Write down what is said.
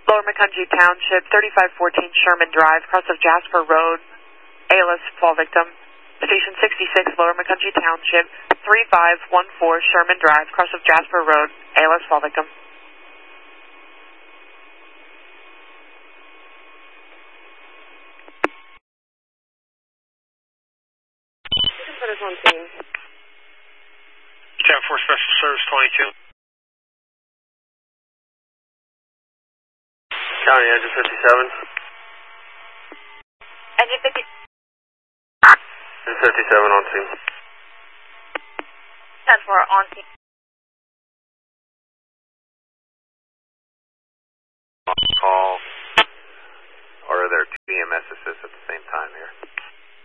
Lower Macungie Township, 3514 Sherman Drive, cross of Jasper Road, ALS fall victim. Station 66, Lower Macungie Township, 3514 Sherman Drive, cross of Jasper Road, ALS fall victim. Put us on scene. 10-4 Special Service 22. County engine 57. Engine 50. Engine 57 on scene. 10-4 on scene.